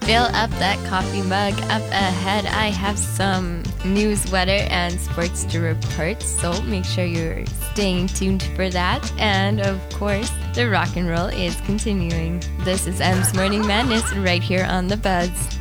fill up that coffee mug. Up ahead, I have some news, weather, and sports to report, so make sure you're staying tuned for that. And of course, the rock and roll is continuing. This is M's Morning Madness right here on The Buzz.